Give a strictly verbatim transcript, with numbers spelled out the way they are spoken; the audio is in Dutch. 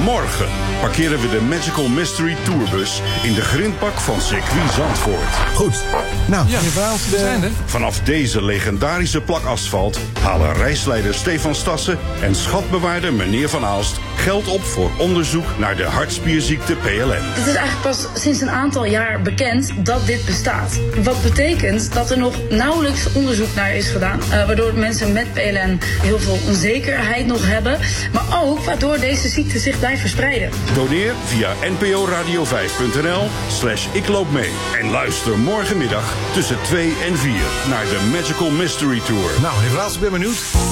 Morgen parkeren we de Magical Mystery Tourbus in de grindbak van circuit Zandvoort. Goed. Nou, Ja, Vaals, we zijn er. Vanaf deze legendarische plak asfalt halen reisleider Stefan Stassen en schatbewaarder meneer Van Aalst geld op voor onderzoek naar de hartspierziekte P L N. Het is eigenlijk pas sinds een aantal jaar bekend dat dit bestaat. Wat betekent dat er nog nauwelijks onderzoek naar is gedaan. Uh, waardoor mensen met P L N heel veel onzekerheid nog hebben. Maar ook waardoor deze ziekte zich blijft verspreiden. Doneer via nporadio vijf punt n l slash ik loop mee. En luister morgenmiddag tussen twee en vier naar de Magical Mystery Tour. nou, meneer Vaals, ik ben benieuwd.